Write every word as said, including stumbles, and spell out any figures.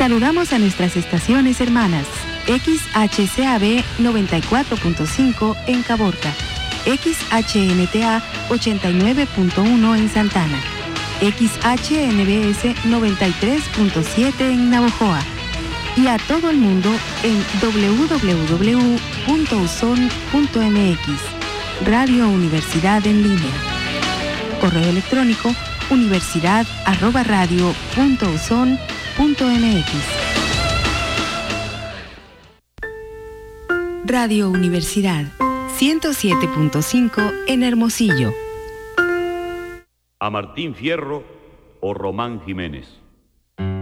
Saludamos a nuestras estaciones hermanas. X H C A B noventa y cuatro punto cinco en Caborca, X H N T A ochenta y nueve punto uno en Santana, X H N B S noventa y tres punto siete en Navojoa y a todo el mundo en doble u doble u doble u punto uson punto m x. Radio Universidad en línea. Correo electrónico universidad arroba radio punto uson punto m x. Radio Universidad ciento siete punto cinco en Hermosillo. A Martín Fierro o Román Jiménez.